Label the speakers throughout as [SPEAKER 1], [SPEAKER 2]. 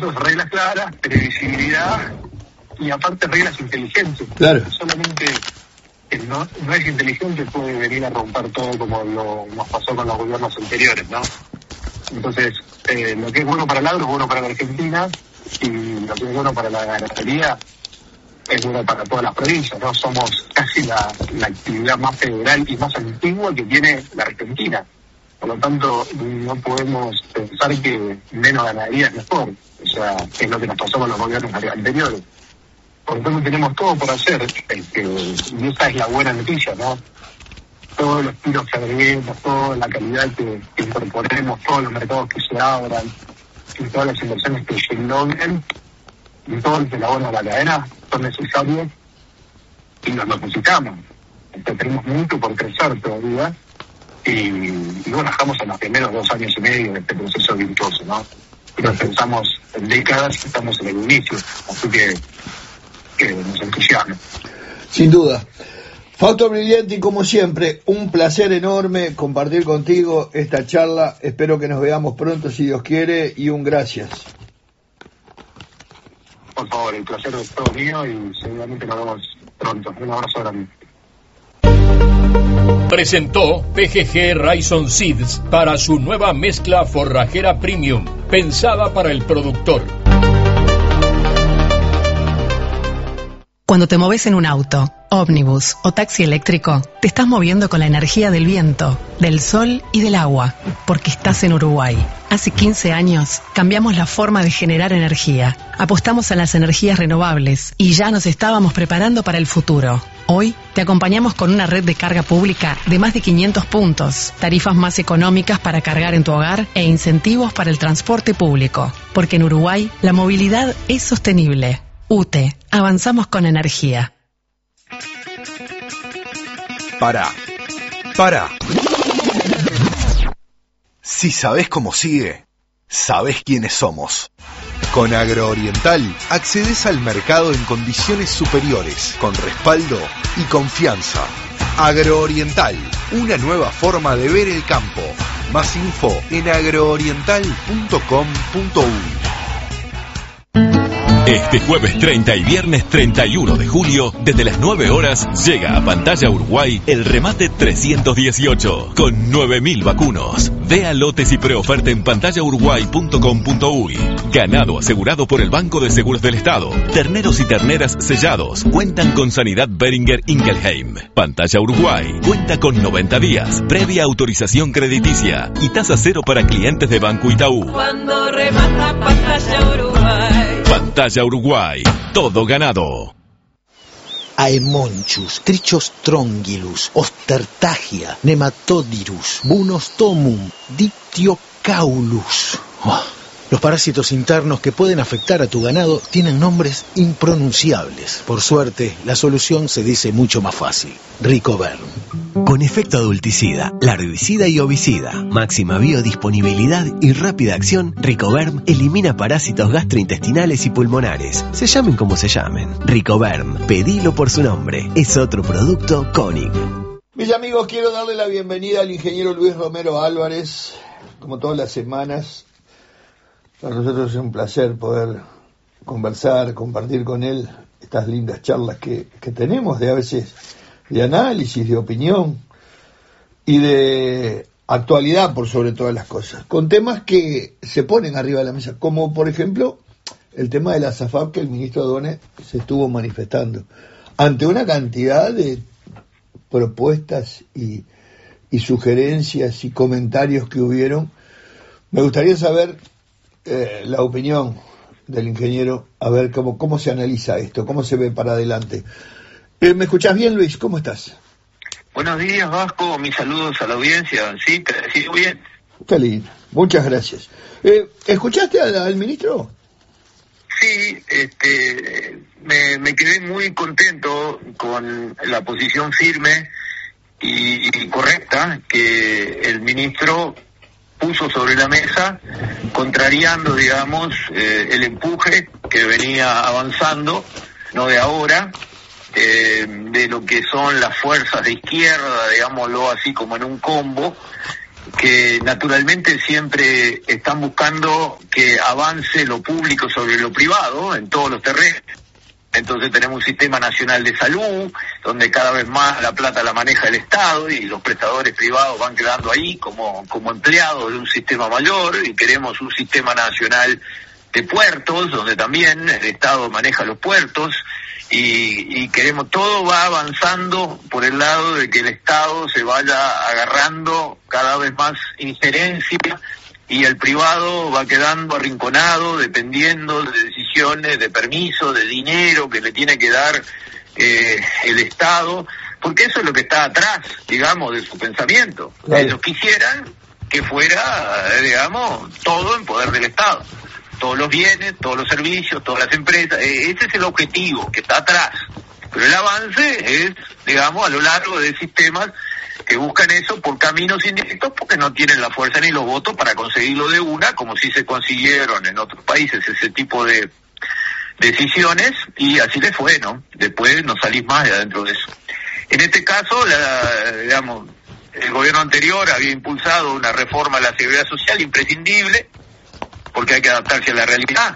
[SPEAKER 1] eso es reglas claras, previsibilidad y aparte reglas inteligentes.
[SPEAKER 2] Claro.
[SPEAKER 1] Solamente el no es inteligente puede venir a romper todo como nos pasó con los gobiernos anteriores, ¿no? Entonces, lo que es bueno para el agro es bueno para la Argentina, y lo que es bueno para la ganadería es bueno para todas las provincias, ¿no? Somos casi la actividad más federal y más antigua que tiene la Argentina. Por lo tanto, no podemos pensar que menos ganadería es mejor. O sea, es lo que nos pasó con los gobiernos anteriores. Por lo tanto, tenemos todo por hacer. Y esa es la buena noticia, ¿no? Todos los tiros que agreguemos, toda la calidad que incorporemos, todos los mercados que se abran, y todas las inversiones que se logren, y todo el que elabora la cadena, son necesarios y los necesitamos. Entonces, tenemos mucho por crecer todavía. Y bueno, estamos en los primeros 2 años y medio de este proceso virtuoso, ¿no? Pero pensamos en décadas y estamos en el inicio, así que nos entusiasma.
[SPEAKER 2] Sin duda. Fausto Briglienti, como siempre, un placer enorme compartir contigo esta charla. Espero que nos veamos pronto, si Dios quiere, y un gracias.
[SPEAKER 1] Por favor, el placer es todo mío y seguramente nos vemos pronto. Un abrazo grande.
[SPEAKER 3] Presentó PGG Raison Seeds para su nueva mezcla forrajera premium, pensada para el productor.
[SPEAKER 4] Cuando te moves en un auto, ómnibus o taxi eléctrico, te estás moviendo con la energía del viento, del sol y del agua, porque estás en Uruguay. Hace 15 años cambiamos la forma de generar energía, apostamos a las energías renovables y ya nos estábamos preparando para el futuro. Hoy te acompañamos con una red de carga pública de más de 500 puntos, tarifas más económicas para cargar en tu hogar e incentivos para el transporte público, porque en Uruguay la movilidad es sostenible. UTE, avanzamos con energía.
[SPEAKER 5] Pará. Si sabés cómo sigue, sabés quiénes somos. Con Agrooriental accedes al mercado en condiciones superiores, con respaldo y confianza. Agrooriental, una nueva forma de ver el campo. Más info en agrooriental.com.uy.
[SPEAKER 6] Este jueves 30 y viernes 31 de julio, desde las 9 horas, llega a Pantalla Uruguay el remate 318, con 9.000 vacunos. Vea lotes y preoferta en pantallauruguay.com.uy. Ganado asegurado por el Banco de Seguros del Estado. Terneros y terneras sellados cuentan con Sanidad Beringer Ingelheim. Pantalla Uruguay cuenta con 90 días, previa autorización crediticia y tasa cero para clientes de Banco Itaú.
[SPEAKER 7] Cuando remata Pantalla Uruguay.
[SPEAKER 6] Pantalla Uruguay, todo ganado.
[SPEAKER 8] Aemonchus, Trichos trongylus, Ostertagia, Nematodirus, Bunostomum, Dictiocaulus. Los parásitos internos que pueden afectar a tu ganado tienen nombres impronunciables. Por suerte, la solución se dice mucho más fácil. Ricoverm.
[SPEAKER 9] Con efecto adulticida, larvicida y ovicida, máxima biodisponibilidad y rápida acción, Ricoverm elimina parásitos gastrointestinales y pulmonares. Se llamen como se llamen. Ricoverm, pedilo por su nombre. Es otro producto Koenig.
[SPEAKER 2] Mis amigos, quiero darle la bienvenida al ingeniero Luis Romero Álvarez. Como todas las semanas, para nosotros es un placer poder conversar, compartir con él estas lindas charlas que tenemos, de a veces de análisis, de opinión y de actualidad por sobre todas las cosas, con temas que se ponen arriba de la mesa, como por ejemplo el tema de la SAFAP, que el ministro Donne se estuvo manifestando ante una cantidad de propuestas y sugerencias y comentarios que hubieron. Me gustaría saber la opinión del ingeniero, a ver cómo se analiza esto, cómo se ve para adelante. ¿Me escuchás bien, Luis? ¿Cómo estás?
[SPEAKER 1] Buenos días, Vasco. Mis saludos a la audiencia. ¿Sí? ¿Te recibo bien?
[SPEAKER 2] Qué lindo. Muchas gracias. ¿Escuchaste al ministro?
[SPEAKER 1] Sí, me quedé muy contento con la posición firme y correcta que el ministro puso sobre la mesa, contrariando, digamos, el empuje que venía avanzando, no de ahora, de lo que son las fuerzas de izquierda, digámoslo así como en un combo, que naturalmente siempre están buscando que avance lo público sobre lo privado en todos los terrenos. Entonces tenemos un sistema nacional de salud, donde cada vez más la plata la maneja el Estado y los prestadores privados van quedando ahí como empleados de un sistema mayor, y queremos un sistema nacional de puertos, donde también el Estado maneja los puertos, y queremos, todo va avanzando por el lado de que el Estado se vaya agarrando cada vez más injerencia y el privado va quedando arrinconado, dependiendo de decisiones, de permisos, de dinero que le tiene que dar el Estado, porque eso es lo que está atrás, digamos, de su pensamiento.
[SPEAKER 2] Claro.
[SPEAKER 1] Ellos quisieran que fuera, digamos, todo en poder del Estado. Todos los bienes, todos los servicios, todas las empresas, ese es el objetivo que está atrás. Pero el avance es, digamos, a lo largo de sistemas que buscan eso por caminos indirectos, porque no tienen la fuerza ni los votos para conseguirlo de una, como si se consiguieron en otros países ese tipo de decisiones, y así les fue, ¿no? Después no salís más de adentro de eso. En este caso, digamos, el gobierno anterior había impulsado una reforma de la seguridad social imprescindible, porque hay que adaptarse a la realidad.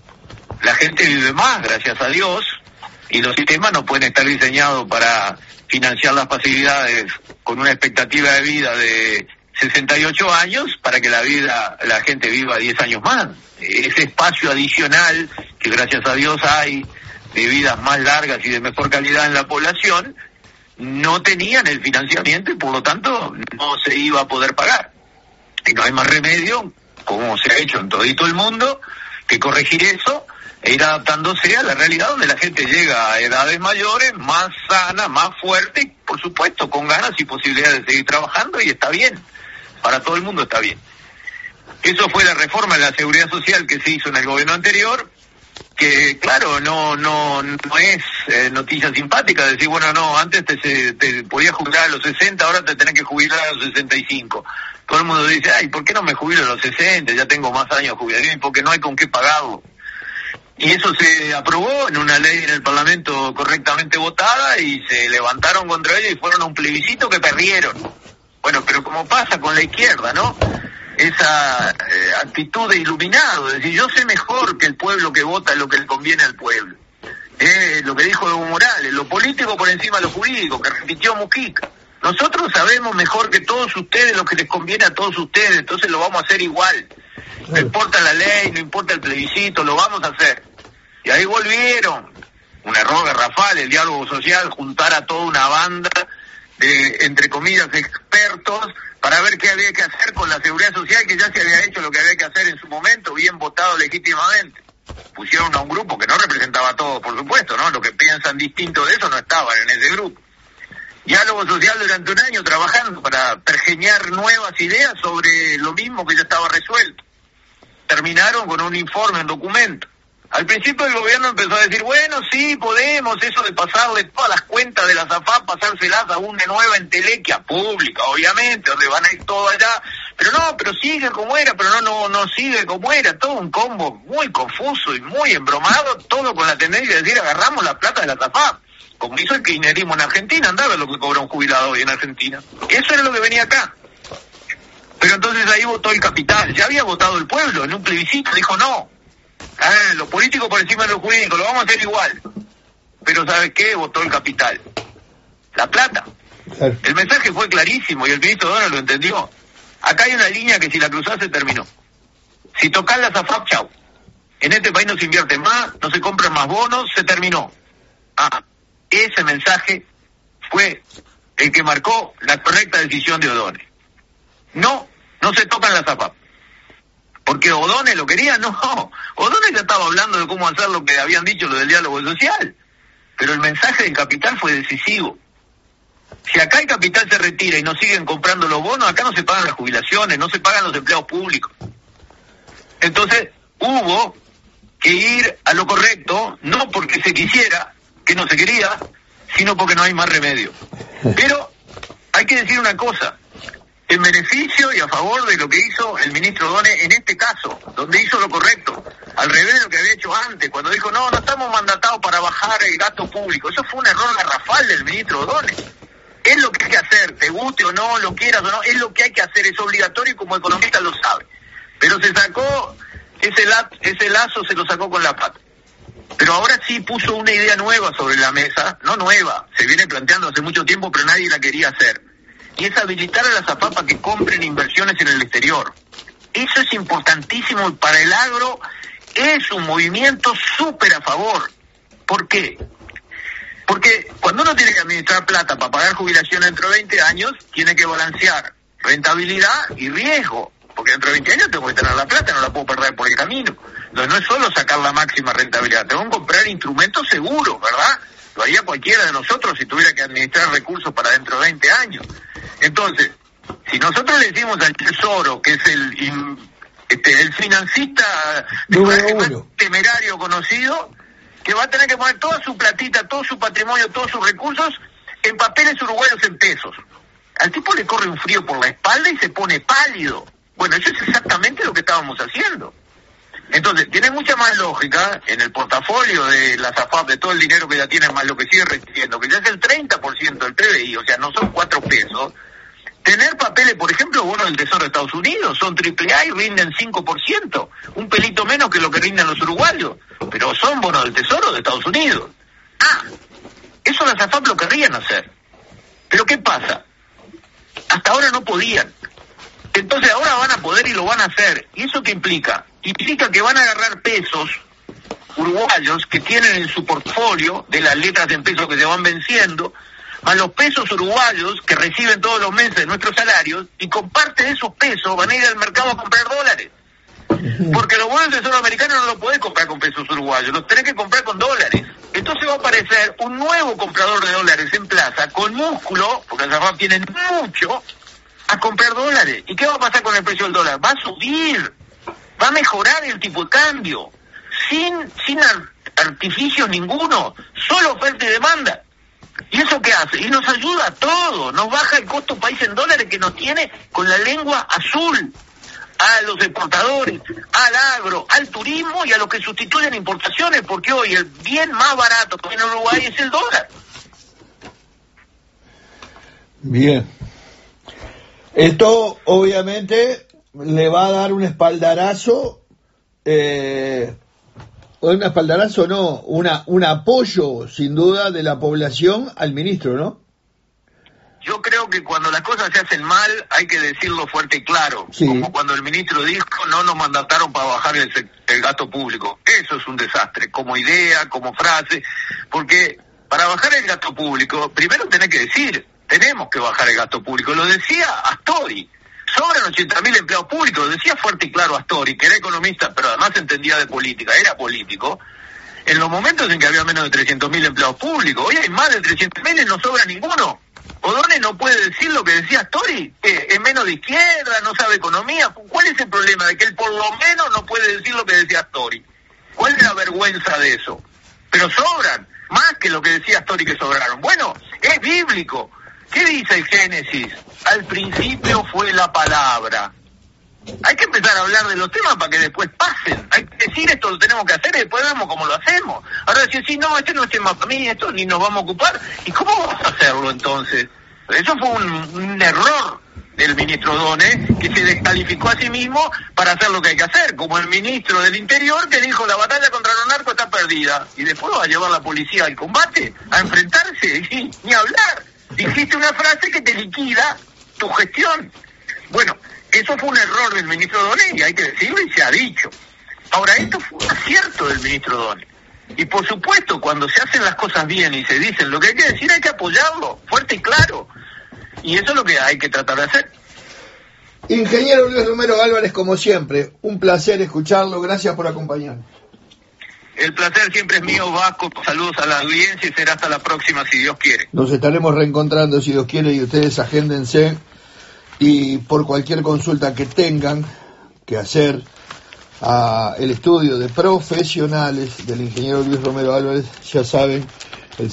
[SPEAKER 1] La gente vive más, gracias a Dios, y los sistemas no pueden estar diseñados para financiar las facilidades con una expectativa de vida de 68 años para que la gente viva 10 años más. Ese espacio adicional que gracias a Dios hay de vidas más largas y de mejor calidad en la población, no tenían el financiamiento y por lo tanto no se iba a poder pagar. Y no hay más remedio, como se ha hecho en todito el mundo, que corregir eso e ir adaptándose a la realidad donde la gente llega a edades mayores, más sana, más fuerte, y por supuesto con ganas y posibilidades de seguir trabajando, y está bien, para todo el mundo está bien. Eso fue la reforma de la seguridad social que se hizo en el gobierno anterior, que claro, no es noticia simpática decir, bueno, no, antes te podías jubilar a los 60, ahora te tenés que jubilar a los 65. Todo el mundo dice, ay, ¿por qué no me jubilo a los 60? Ya tengo más años de jubilación, porque no hay con qué pagarlo. Y eso se aprobó en una ley en el Parlamento correctamente votada, y se levantaron contra ello y fueron a un plebiscito que perdieron. Bueno, pero como pasa con la izquierda, ¿no? Esa actitud de iluminado, es decir, yo sé mejor que el pueblo que vota lo que le conviene al pueblo. Lo que dijo Evo Morales, lo político por encima de lo jurídico, que repitió Mujica. Nosotros sabemos mejor que todos ustedes lo que les conviene a todos ustedes, entonces lo vamos a hacer igual. No importa la ley, no importa el plebiscito, lo vamos a hacer. Y ahí volvieron, un error garrafal, el diálogo social, juntar a toda una banda de, entre comillas, expertos, para ver qué había que hacer con la seguridad social, que ya se había hecho lo que había que hacer en su momento, bien votado legítimamente. Pusieron a un grupo que no representaba a todos, por supuesto, ¿no? Los que piensan distinto de eso no estaban en ese grupo. Diálogo social durante un año trabajando para pergeñar nuevas ideas sobre lo mismo que ya estaba resuelto. Terminaron con un informe, un documento. Al principio el gobierno empezó a decir, bueno, sí, podemos, eso de pasarle todas las cuentas de la AFAP, pasárselas a una nueva entelequia pública, obviamente, donde van a ir todo allá, pero no, pero sigue como era, pero no sigue como era, todo un combo muy confuso y muy embromado, todo con la tendencia de decir, agarramos la plata de la AFAP, como hizo el kirchnerismo en Argentina, andaba lo que cobra un jubilado hoy en Argentina. Eso era lo que venía acá. Pero entonces ahí votó el capital, ya había votado el pueblo en un plebiscito, dijo no. Lo político por encima de lo jurídico, lo vamos a hacer igual. Pero ¿sabes qué? Votó el capital. La plata. Claro. El mensaje fue clarísimo y el ministro Donald lo entendió. Acá hay una línea que si la cruzás se terminó. Si tocás la AFAP, chau. En este país no se invierte más, no se compran más bonos, se terminó. Ese mensaje fue el que marcó la correcta decisión de O'Donnell. No se tocan las AFAP. Porque O'Donnell lo quería, no. O'Donnell ya estaba hablando de cómo hacer lo que habían dicho, lo del diálogo social. Pero el mensaje del capital fue decisivo. Si acá el capital se retira y no siguen comprando los bonos, acá no se pagan las jubilaciones, no se pagan los empleados públicos. Entonces hubo que ir a lo correcto, no porque se quisiera, que no se quería, sino porque no hay más remedio. Pero hay que decir una cosa, en beneficio y a favor de lo que hizo el ministro O'Donnell en este caso, donde hizo lo correcto, al revés de lo que había hecho antes, cuando dijo, no estamos mandatados para bajar el gasto público. Eso fue un error garrafal del ministro O'Donnell. Es lo que hay que hacer, te guste o no, lo quieras o no, es lo que hay que hacer, es obligatorio y como economista lo sabe. Pero se sacó, ese lazo se lo sacó con la pata. Pero ahora sí puso una idea nueva sobre la mesa, no nueva, se viene planteando hace mucho tiempo, pero nadie la quería hacer. Y es habilitar a las AFAP a que compren inversiones en el exterior. Eso es importantísimo y para el agro es un movimiento súper a favor. ¿Por qué? Porque cuando uno tiene que administrar plata para pagar jubilación dentro de 20 años, tiene que balancear rentabilidad y riesgo. Porque dentro de 20 años tengo que tener la plata, no la puedo perder por el camino. Entonces no es solo sacar la máxima rentabilidad, tengo que comprar instrumentos seguros, ¿verdad? Lo haría cualquiera de nosotros si tuviera que administrar recursos para dentro de 20 años. Entonces, si nosotros le decimos al Tesoro, que es el financista más temerario conocido, que va a tener que poner toda su platita, todo su patrimonio, todos sus recursos en papeles uruguayos en pesos. Al tipo le corre un frío por la espalda y se pone pálido. Bueno, eso es exactamente lo que estábamos haciendo. Entonces, tiene mucha más lógica en el portafolio de las AFAP, de todo el dinero que ya tienen, más lo que sigue recibiendo, que ya es el 30% del PBI, o sea, no son 4 pesos, tener papeles, por ejemplo, bonos del Tesoro de Estados Unidos, son AAA y rinden 5%, un pelito menos que lo que rinden los uruguayos, pero son bonos del Tesoro de Estados Unidos. Eso las AFAP lo querrían hacer. Pero ¿qué pasa? Hasta ahora no podían. Entonces ahora van a poder y lo van a hacer. ¿Y eso qué implica? Implica que van a agarrar pesos uruguayos que tienen en su portfolio, de las letras en pesos que se van venciendo, más los pesos uruguayos que reciben todos los meses de nuestros salarios, y con parte de esos pesos van a ir al mercado a comprar dólares. Porque los bonos del Tesoro americano no los podés comprar con pesos uruguayos, los tenés que comprar con dólares. Entonces va a aparecer un nuevo comprador de dólares en plaza, con músculo, porque las AFAP tienen mucho, a comprar dólares. ¿Y qué va a pasar con el precio del dólar? Va a subir, va a mejorar el tipo de cambio, sin artificios ninguno, solo oferta y demanda. ¿Y eso qué hace? Y nos ayuda a todos, nos baja el costo país en dólares que nos tiene con la lengua azul, a los exportadores, al agro, al turismo y a los que sustituyen importaciones, porque hoy el bien más barato que en Uruguay es el dólar.
[SPEAKER 2] Bien. Esto obviamente le va a dar un espaldarazo, un apoyo sin duda de la población al ministro, ¿no?
[SPEAKER 1] Yo creo que cuando las cosas se hacen mal hay que decirlo fuerte y claro, sí. Como cuando el ministro dijo no nos mandataron para bajar el gasto público. Eso es un desastre, como idea, como frase, porque para bajar el gasto público primero tenés que decir tenemos que bajar el gasto público. Lo decía Astori, sobran 80.000 empleados públicos, lo decía fuerte y claro Astori, que era economista, pero además entendía de política, era político, en los momentos en que había menos de 300.000 empleados públicos. Hoy hay más de 300.000 y no sobra ninguno. O'Donnell no puede decir lo que decía Astori, es menos de izquierda, no sabe economía. ¿Cuál es el problema de que él por lo menos no puede decir lo que decía Astori? ¿Cuál es la vergüenza de eso? Pero sobran, más que lo que decía Astori que sobraron. Bueno, es bíblico. ¿Qué dice el Génesis? Al principio fue la palabra. Hay que empezar a hablar de los temas para que después pasen. Hay que decir esto lo tenemos que hacer y después vemos cómo lo hacemos. Ahora decir, sí, no, este no es tema para mí, esto ni nos vamos a ocupar. ¿Y cómo vamos a hacerlo entonces? Eso fue un error del ministro O'Donnell, que se descalificó a sí mismo para hacer lo que hay que hacer, como el ministro del Interior que dijo la batalla contra los narcos está perdida. Y después va a llevar la policía al combate, a enfrentarse, y ni hablar. Dijiste una frase que te liquida tu gestión. Bueno, eso fue un error del ministro O'Donnell y hay que decirlo y se ha dicho. Ahora, esto fue un acierto del ministro O'Donnell. Y por supuesto, cuando se hacen las cosas bien y se dicen lo que hay que decir, hay que apoyarlo, fuerte y claro. Y eso es lo que hay que tratar de hacer.
[SPEAKER 2] Ingeniero Luis Romero Álvarez, como siempre, un placer escucharlo. Gracias por acompañarnos.
[SPEAKER 1] El placer siempre es mío, Vasco. Saludos a la audiencia y será hasta la próxima, si Dios quiere.
[SPEAKER 2] Nos estaremos reencontrando, si Dios quiere, y ustedes agéndense. Y por cualquier consulta que tengan que hacer a el estudio de profesionales del ingeniero Luis Romero Álvarez, ya saben, el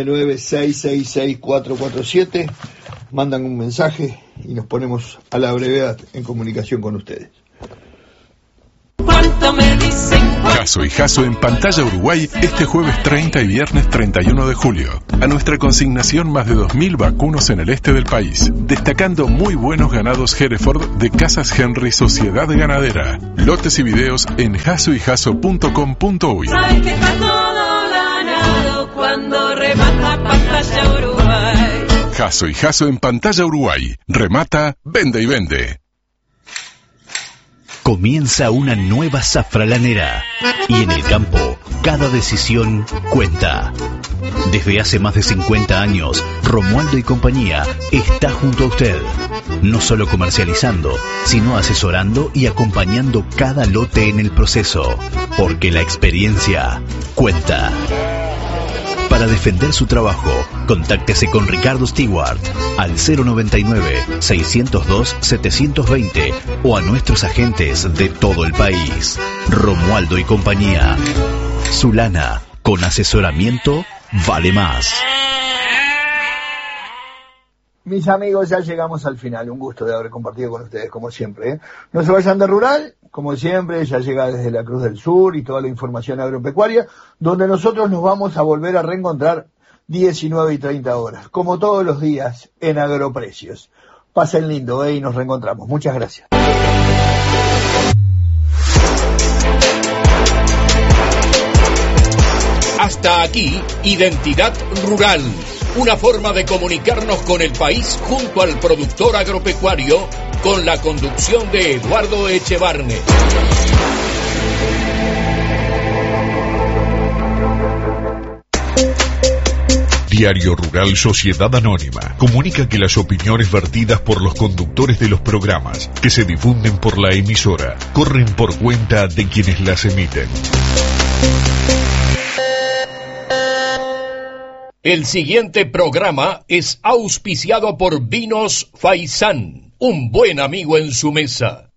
[SPEAKER 2] 099-666-447, mandan un mensaje y nos ponemos a la brevedad en comunicación con ustedes.
[SPEAKER 7] ¿Cuánto me dicen?
[SPEAKER 10] Jasso y Jasso en Pantalla Uruguay este jueves 30 y viernes 31 de julio. A nuestra consignación más de 2.000 vacunos en el este del país, destacando muy buenos ganados Hereford de Casas Henry Sociedad Ganadera. Lotes y videos en jassoyjasso.com.uy.
[SPEAKER 7] Sabes que está todo ganado cuando remata Pantalla Uruguay.
[SPEAKER 10] Jasso y Jasso en Pantalla Uruguay. Remata, vende y vende.
[SPEAKER 11] Comienza una nueva zafralanera y en el campo cada decisión cuenta. Desde hace más de 50 años, Romualdo y compañía está junto a usted, no solo comercializando, sino asesorando y acompañando cada lote en el proceso, porque la experiencia cuenta. Para defender su trabajo, contáctese con Ricardo Stewart al 099-602-720 o a nuestros agentes de todo el país. Romualdo y compañía. Su lana con asesoramiento vale más.
[SPEAKER 2] Mis amigos, ya llegamos al final. Un gusto de haber compartido con ustedes, como siempre. No se vayan de Rural, como siempre, ya llega desde la Cruz del Sur y toda la información agropecuaria, donde nosotros nos vamos a volver a reencontrar 19 y 30 horas, como todos los días, en Agroprecios. Pasen lindo, y nos reencontramos. Muchas gracias.
[SPEAKER 3] Hasta aquí, Identidad Rural. Una forma de comunicarnos con el país junto al productor agropecuario, con la conducción de Eduardo Echevarne.
[SPEAKER 12] Diario Rural Sociedad Anónima comunica que las opiniones vertidas por los conductores de los programas que se difunden por la emisora corren por cuenta de quienes las emiten.
[SPEAKER 3] El siguiente programa es auspiciado por Vinos Faisán, un buen amigo en su mesa.